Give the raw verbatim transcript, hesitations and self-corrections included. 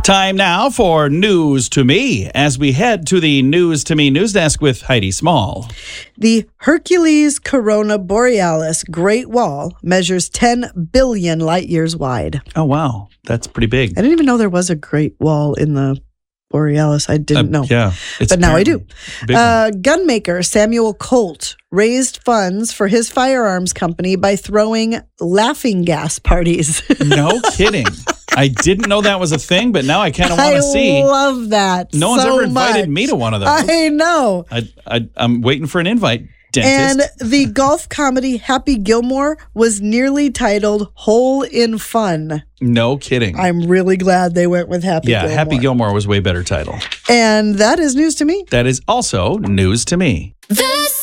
Time now for News to Me as we head to the News to Me news desk with Heidi Small. The Hercules Corona Borealis Great Wall measures ten billion light years wide. Oh, wow. That's pretty big. I didn't even know there was a Great Wall in the Borealis. I didn't uh, know. Yeah. But now I do. Uh, gunmaker Samuel Colt raised funds for his firearms company by throwing laughing gas parties. No kidding. I didn't know that was a thing, but now I kind of want to see. I love that. No one's so ever invited much. me to one of those. I know. I, I, I'm waiting for an invite, dentist. And the golf comedy Happy Gilmore was nearly titled Hole in Fun. No kidding. I'm really glad they went with Happy yeah, Gilmore. Happy Gilmore was way better title. And that is news to me. That is also news to me. This